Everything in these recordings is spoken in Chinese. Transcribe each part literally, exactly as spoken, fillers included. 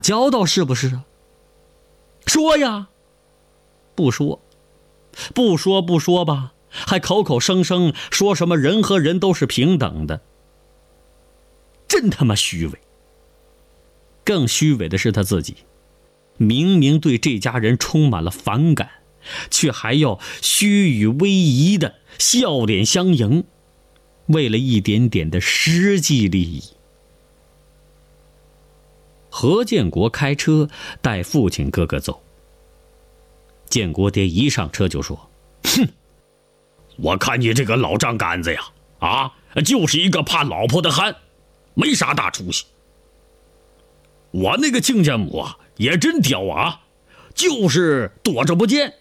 交道是不是啊？说呀！不说，不说不说吧，还口口声声说什么人和人都是平等的，真他妈虚伪。更虚伪的是他自己，明明对这家人充满了反感，却还要虚与委蛇的笑脸相迎，为了一点点的实际利益。何建国开车带父亲哥哥走，建国爹一上车就说：“哼，我看你这个老丈杆子呀，啊，就是一个怕老婆的汉，没啥大出息。我那个亲家母啊，也真刁啊，就是躲着不见。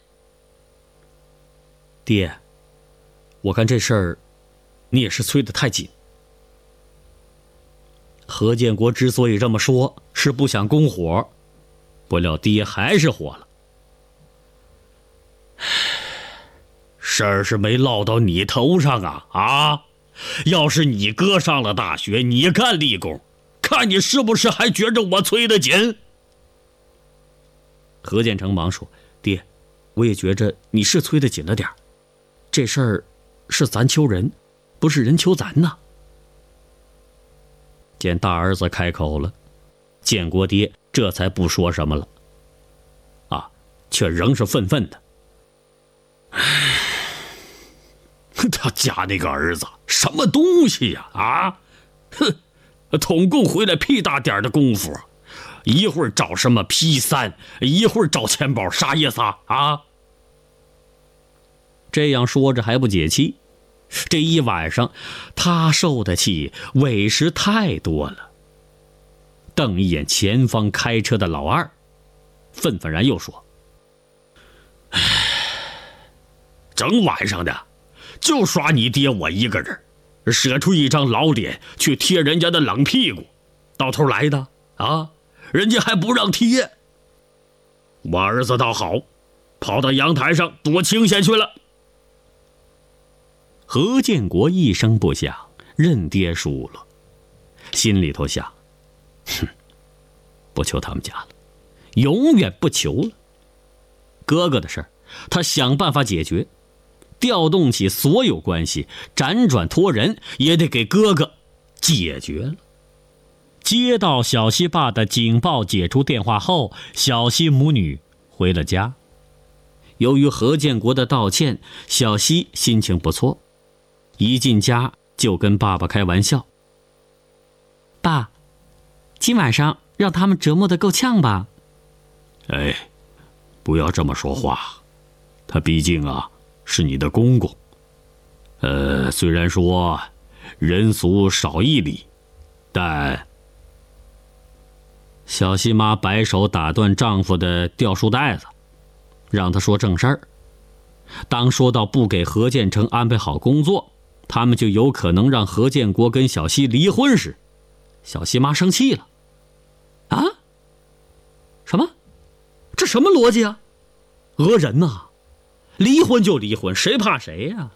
爹，我看这事儿，你也是催得太紧。”何建国之所以这么说，是不想攻火，不料爹还是火了。事儿是没落到你头上啊啊！要是你哥上了大学，你干理工，看你是不是还觉着我催得紧？何建成忙说：“爹，我也觉着你是催得紧了点，这事儿是咱求人，不是人求咱呐。”见大儿子开口了，建国爹这才不说什么了，啊，却仍是愤愤的。他家那个儿子什么东西呀？啊，哼，统共回来屁大点的功夫，一会儿找什么 P 三，一会儿找钱包，啥意思啊？啊！这样说着还不解气，这一晚上他受的气委实太多了。瞪一眼前方开车的老二，愤愤然又说：“唉，整晚上的就耍你爹我一个人，舍出一张老脸去贴人家的冷屁股，到头来的啊，人家还不让贴。我儿子倒好，跑到阳台上躲清闲去了。”何建国一声不响，认爹输了，心里头想：哼，不求他们家了，永远不求了。哥哥的事儿，他想办法解决，调动起所有关系，辗转托人，也得给哥哥解决了。接到小西爸的警报解除电话后，小西母女回了家。由于何建国的道歉，小西心情不错，一进家就跟爸爸开玩笑：“爸，今晚上让他们折磨得够呛吧？”“哎，不要这么说话，他毕竟啊是你的公公。呃，虽然说人俗少一礼，但……”小西妈摆手打断丈夫的掉书袋子，让他说正事儿。当说到不给何建成安排好工作，他们就有可能让何建国跟小西离婚时，小西妈生气了。啊？什么？这什么逻辑啊？讹人呐！离婚就离婚，谁怕谁呀？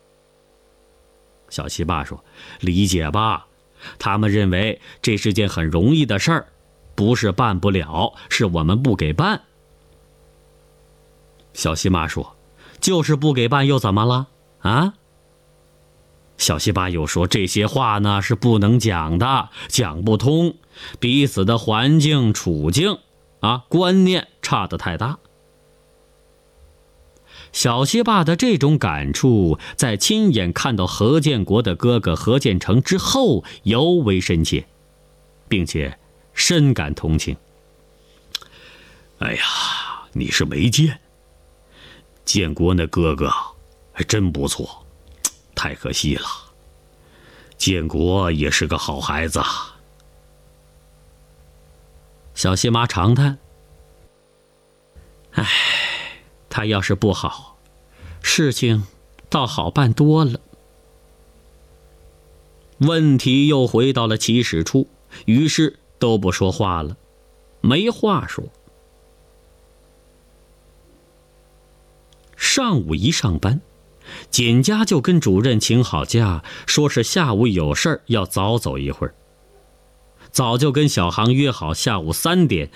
小西爸说：“理解吧，他们认为这是件很容易的事儿，不是办不了，是我们不给办。”小西妈说：“就是不给办又怎么了？啊？”小西爸又说：“这些话呢是不能讲的，讲不通，彼此的环境处境啊观念差得太大。”小西爸的这种感触，在亲眼看到何建国的哥哥何建成之后尤为深切，并且深感同情。哎呀，你是没见，建国那哥哥还真不错，太可惜了。建国也是个好孩子。小西妈长叹：“唉，他要是不好，事情倒好办多了。”问题又回到了起始处，于是都不说话了，没话说。上午一上班，简家就跟主任请好假，说是下午有事儿要早走一会儿。早就跟小航约好下午三点